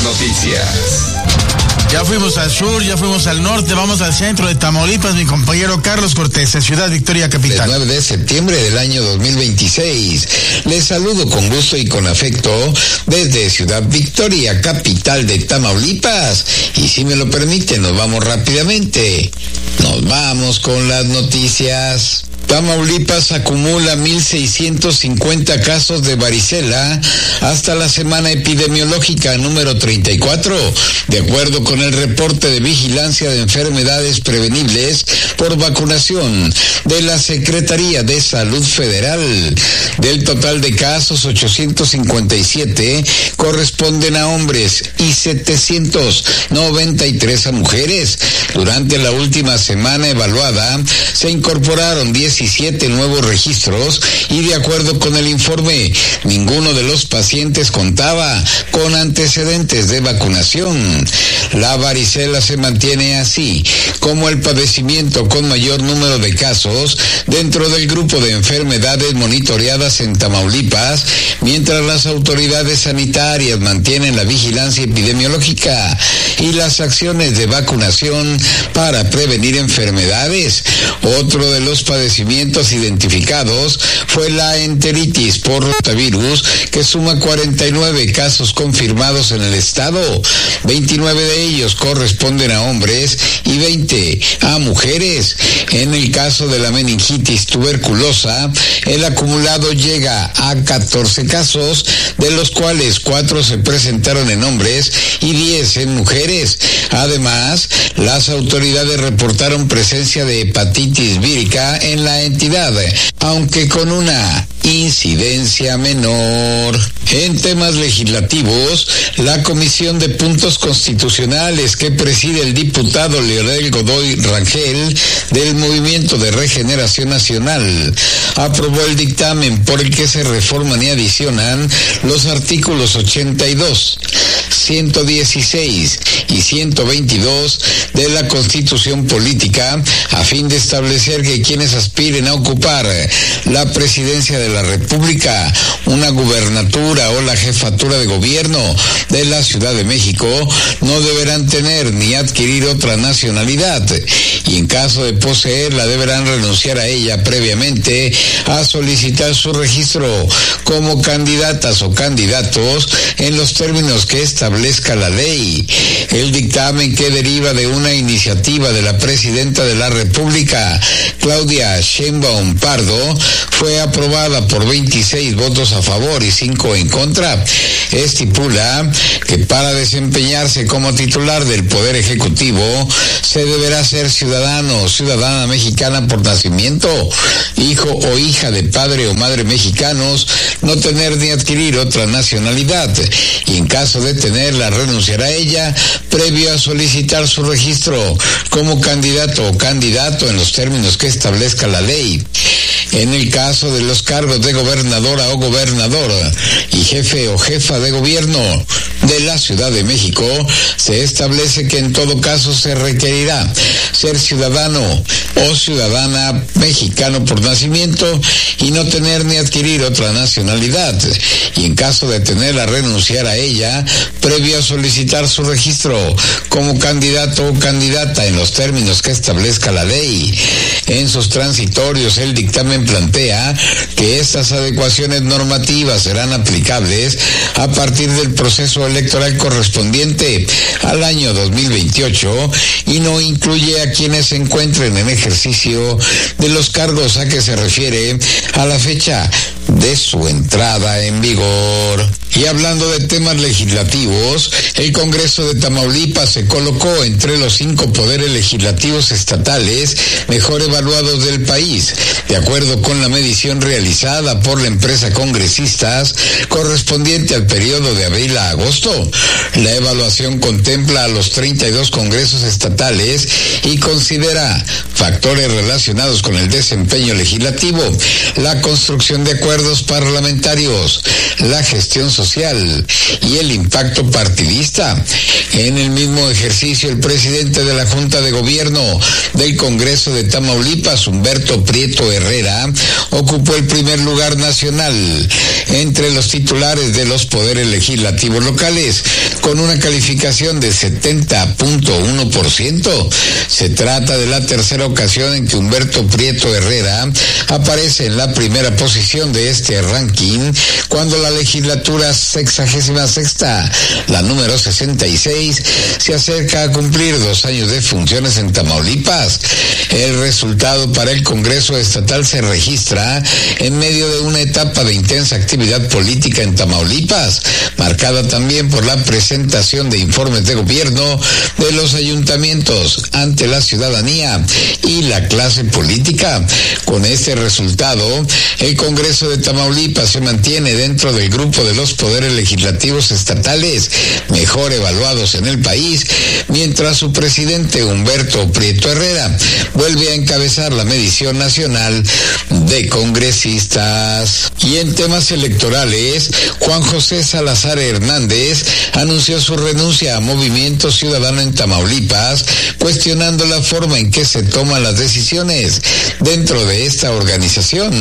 noticias. Ya fuimos al sur, ya fuimos al norte, vamos al centro de Tamaulipas, mi compañero Carlos Cortés, en Ciudad Victoria, capital. El 9 de septiembre del año 2026. Les saludo con gusto y con afecto desde Ciudad Victoria, capital de Tamaulipas. Y si me lo permiten, nos vamos rápidamente. Nos vamos con las noticias. Tamaulipas acumula 1,650 casos de varicela hasta la semana epidemiológica número 34, de acuerdo con el reporte de vigilancia de enfermedades prevenibles por vacunación de la Secretaría de Salud Federal. Del total de casos, 857 corresponden a hombres y 793 a mujeres. Durante la última semana evaluada, se incorporaron 17 nuevos registros y de acuerdo con el informe, ninguno de los pacientes contaba con antecedentes de vacunación. La varicela se mantiene así como el padecimiento con mayor número de casos dentro del grupo de enfermedades monitoreadas en Tamaulipas, mientras las autoridades sanitarias mantienen la vigilancia epidemiológica y las acciones de vacunación para prevenir enfermedades. Otro de los padecimientos identificados fue la enteritis por rotavirus, que suma 49 casos confirmados en el estado. 29 de ellos corresponden a hombres y 20 a mujeres. En el caso de la meningitis tuberculosa, el acumulado llega a 14 casos, de los cuales 4 se presentaron en hombres y 10 en mujeres. Además, las autoridades reportaron presencia de hepatitis vírica en la entidad, aunque con una incidencia menor. En temas legislativos, la Comisión de Puntos Constitucionales que preside el diputado Leonel Godoy Rangel del Movimiento de Regeneración Nacional aprobó el dictamen por el que se reforman y adicionan los artículos 82, 116 y 122 de la Constitución Política a fin de establecer que quienes aspiren a ocupar la presidencia de la República, una gubernatura o la jefatura de gobierno de la Ciudad de México no deberán tener ni adquirir otra nacionalidad y en caso de poseerla deberán renunciar a ella previamente a solicitar su registro como candidatas o candidatos en los términos que establezca la ley. El dictamen, que deriva de una iniciativa de la presidenta de la República, Claudia Sheinbaum Pardo, fue aprobada por 26 votos a favor y 5 en contra. Estipula que para desempeñarse como titular del Poder Ejecutivo se deberá ser ciudadano o ciudadana mexicana por nacimiento, hijo o hija de padre o madre mexicanos, no tener ni adquirir otra nacionalidad y en caso de tenerla renunciar a ella previo a solicitar su registro como candidato o candidato en los términos que establezca la ley. En el caso de los cargos de gobernadora o gobernador y jefe o jefa de gobierno de la Ciudad de México, se establece que en todo caso se requerirá ser ciudadano o ciudadana mexicano por nacimiento y no tener ni adquirir otra nacionalidad, y en caso de tenerla renunciar a ella previo a solicitar su registro como candidato o candidata en los términos que establezca la ley. En sus transitorios, el dictamen plantea que estas adecuaciones normativas serán aplicables a partir del proceso electoral correspondiente al año 2028 y no incluye a quienes se encuentren en ejercicio de los cargos a que se refiere a la fecha de su entrada en vigor. Y hablando de temas legislativos, el Congreso de Tamaulipas se colocó entre los 5 poderes legislativos estatales mejor evaluados del país, de acuerdo con la medición realizada por la empresa Congresistas correspondiente al periodo de abril a agosto. La evaluación contempla a los 32 congresos estatales y considera factores relacionados con el desempeño legislativo, la construcción de acuerdos acuerdos parlamentarios, la gestión social y el impacto partidista. En el mismo ejercicio, el presidente de la Junta de Gobierno del Congreso de Tamaulipas, Humberto Prieto Herrera, ocupó el primer lugar nacional entre los titulares de los poderes legislativos locales, con una calificación de 70.1%. Se trata de la tercera ocasión en que Humberto Prieto Herrera aparece en la primera posición de este ranking, cuando la legislatura 66ª, la número 66, se acerca a cumplir 2 años de funciones en Tamaulipas. El resultado para el Congreso Estatal se registra en medio de una etapa de intensa actividad política en Tamaulipas, marcada también por la presentación de informes de gobierno de los ayuntamientos ante la ciudadanía y la clase política. Con este resultado, el Congreso de Tamaulipas se mantiene dentro del grupo de los poderes legislativos estatales mejor evaluados en el país, mientras su presidente Humberto Prieto Herrera vuelve a encabezar la medición nacional de congresistas. Y en temas electorales, Juan José Salazar Hernández anunció su renuncia a Movimiento Ciudadano en Tamaulipas, cuestionando la forma en que se toman las decisiones dentro de esta organización.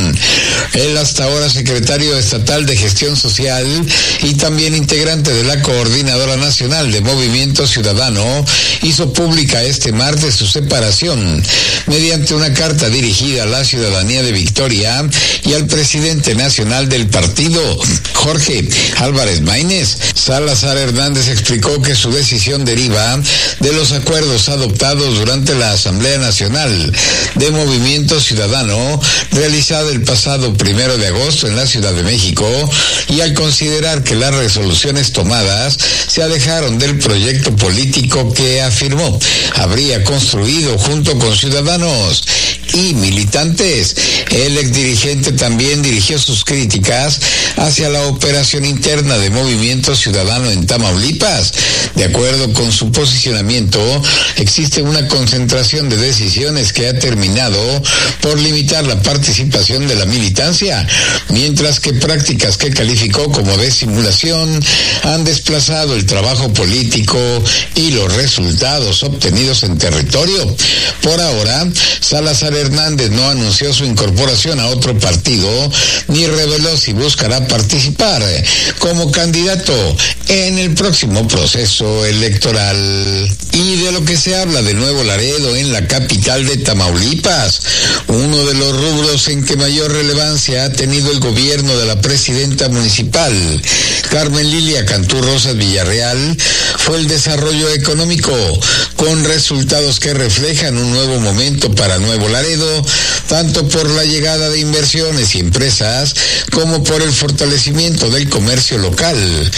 El hasta ahora secretario estatal de Gestión Social y también integrante de la Coordinadora Nacional de Movimiento Ciudadano hizo pública este martes su separación mediante una carta dirigida a la ciudadanía de Victoria y al presidente nacional del partido, Jorge Álvarez Maínez. Salazar Hernández explicó que su decisión deriva de los acuerdos adoptados durante la Asamblea Nacional de Movimiento Ciudadano realizada el pasado 1 de agosto en la Ciudad de México, y al considerar que las resoluciones tomadas se alejaron del proyecto político que afirmó habría construido junto con ciudadanos y militantes. El exdirigente también dirigió sus críticas hacia la operación interna de Movimiento Ciudadano en Tamaulipas. De acuerdo con su posicionamiento, existe una concentración de decisiones que ha terminado por limitar la participación de la militancia, mientras que prácticas que calificó como de simulación han desplazado el trabajo político y los resultados obtenidos en territorio. Por ahora, Salazar Hernández no anunció su incorporación a otro partido ni reveló si buscará participar como candidato en el próximo proceso electoral. Y de lo que se habla de Nuevo Laredo en la capital de Tamaulipas, uno de los rubros en que mayor relevancia ha tenido el gobierno de la presidenta municipal, Carmen Lilia Cantú Rosas Villarreal, fue el desarrollo económico, con resultados que reflejan un nuevo momento para Nuevo Laredo, tanto por la llegada de inversiones y empresas como por el fortalecimiento del comercio local,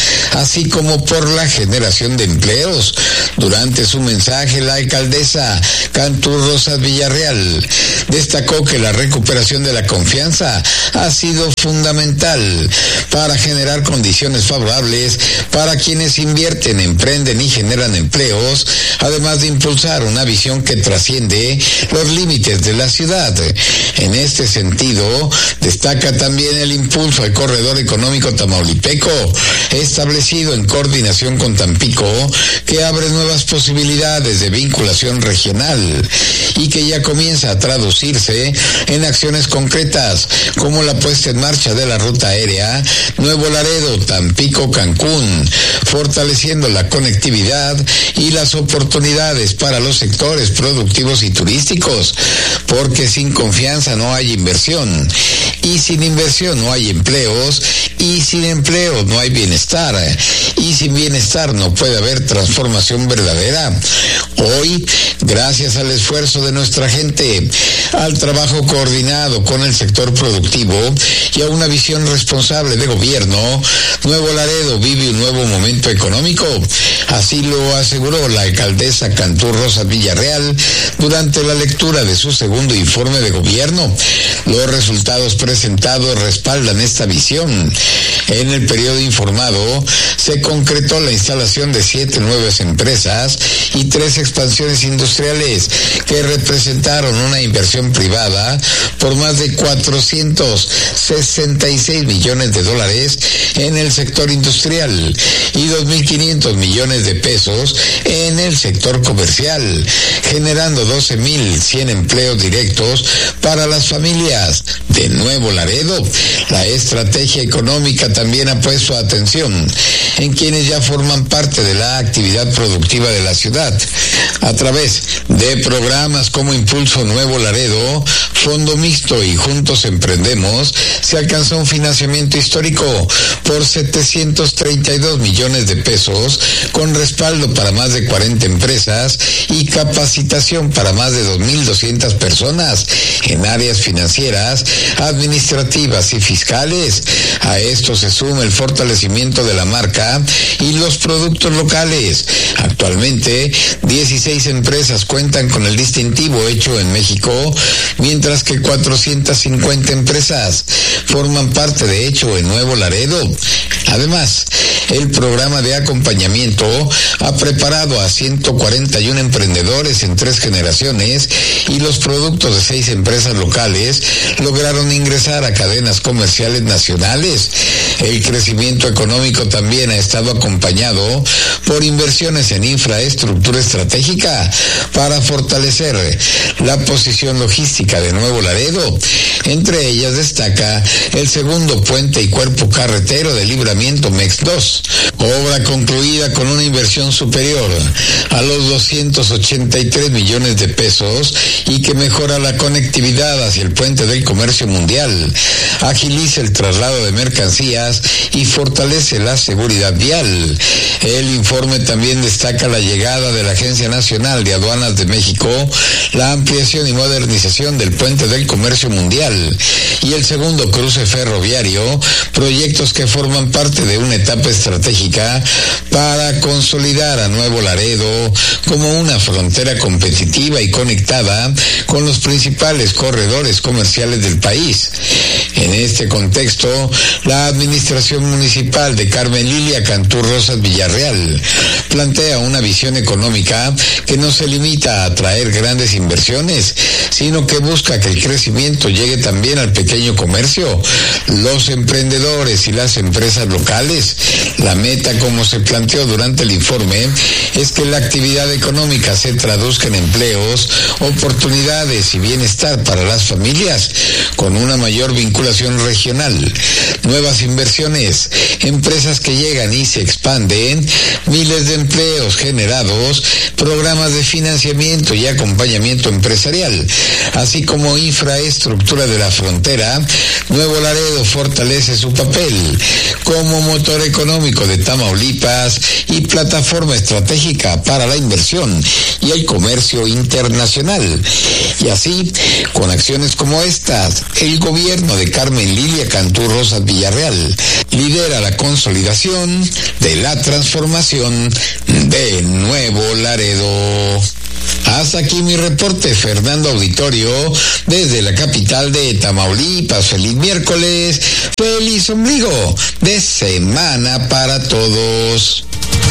así como por la generación de empleos. Durante su mensaje, la alcaldesa Cantú Rosas Villarreal destacó que la recuperación de la confianza ha sido fundamental para generar condiciones favorables para quienes invierten, emprenden y generan empleos, además de impulsar una visión que trasciende los límites de la ciudad. En este sentido, destaca también el impulso al corredor económico tamaulipeco, establecido en coordinación con Tampico, que abre nuevas posibilidades de vinculación regional y que ya comienza a traducirse en acciones concretas, como la puesta en marcha de la ruta aérea Nuevo Laredo, Tampico, Cancún, fortaleciendo la conectividad y las oportunidades para los sectores productivos y turísticos, porque sin confianza no hay inversión, y sin inversión no hay empleos, y sin empleo no hay bienestar, y sin bienestar no puede haber transformación verdadera. Hoy, gracias al esfuerzo de nuestra gente, al trabajo coordinado con el sector productivo y a una visión responsable de gobierno, Nuevo Laredo vive un nuevo momento económico, Así lo aseguró la alcaldesa Cantú Rosas Villarreal durante la lectura de su segundo informe de gobierno. Los resultados presentados respaldan esta visión. En el periodo informado se concretó la instalación de 7 nuevas empresas y 3 expansiones industriales que representaron una inversión privada por más de 466 millones de dólares en el sector industrial y 2.500 millones de pesos en el sector comercial, generando 12.100 empleos directos para las familias de Nuevo Laredo. La estrategia económica también ha puesto atención en quienes ya forman parte de la actividad productiva de la ciudad. A través de programas como Impulso Nuevo Laredo, Fondo Mixto y Juntos Emprendemos, se alcanzó un financiamiento histórico por 732 millones de pesos, con respaldo para más de 40 empresas y capacitación para más de 2.200 personas en áreas financieras, administrativas y fiscales. A esto se suma el fortalecimiento de la marca y los productos locales. Actualmente, 16 empresas cuentan con el distintivo Hecho en México, mientras que 450 empresas forman parte de Hecho en Nuevo Laredo. Además, el programa de acompañamiento ha preparado a 141 emprendedores en 3 generaciones y los productos de 6 empresas locales lograron ingresar a cadenas comerciales nacionales. El crecimiento económico también ha estado acompañado por inversiones en infraestructura estratégica para fortalecer la posición logística de Nuevo Laredo. Entre ellas destaca el segundo puente y cuerpo carretero de Libramiento MEX 2, obra concluida con una inversión superior a los 283 millones de pesos y que mejora la conectividad hacia el puente del comercio mundial, agiliza el traslado de mercancías y fortalece la seguridad vial. El informe también destaca la llegada de la Agencia Nacional de Aduanas de México, la ampliación y modernización del puente del comercio mundial y el segundo cruce ferroviario, proyectos que forman parte de una etapa estratégica para consolidar a Nuevo Laredo como una frontera competitiva y conectada con los principales corredores comerciales del país. En este contexto, la administración municipal de Carmen Lilia Cantú Rosas Villarreal plantea una visión económica que no se limita a atraer grandes inversiones, sino que busca que el crecimiento llegue también al pequeño comercio, los emprendedores y las empresas locales. La meta, como se planteó durante el informe, es que la actividad económica se traduzca en empleos, oportunidades y bienestar para las familias, con una mayor vinculación regional, nuevas inversiones, empresas que llegan y se expanden, miles de empleos generados, programas de financiamiento y acompañamiento empresarial, así como infraestructura de la frontera. Nuevo Laredo fortalece su papel como motor económico de Tamaulipas y plataforma estratégica para la inversión y el comercio internacional. Y así, con acciones como estas, el gobierno de Carmen Lilia Cantú Rosas Villarreal lidera la consolidación de la transformación de Nuevo Laredo. Hasta aquí mi reporte, Fernando Auditorio, desde la capital de Tamaulipas. Feliz miércoles, feliz ombligo de semana para todos.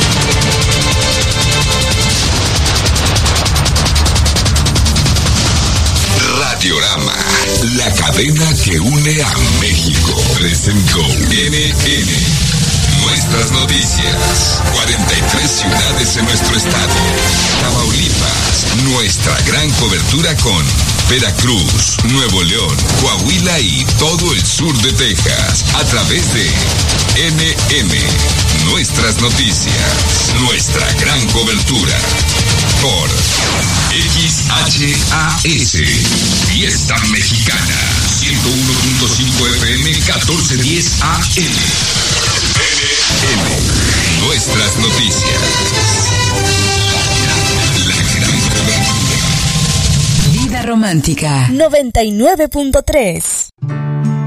Radiorama, la cadena que une a México. Presentó NN. Nuestras noticias. 43 ciudades en nuestro estado. Tamaulipas, nuestra gran cobertura con Veracruz, Nuevo León, Coahuila y todo el sur de Texas. A través de NN. Nuestras noticias. Nuestra gran cobertura. Por XHAS. Fiesta Mexicana. 101.5 FM, 1410 AM. Nuestras noticias. La gran cobertura. Vida romántica. 99.3.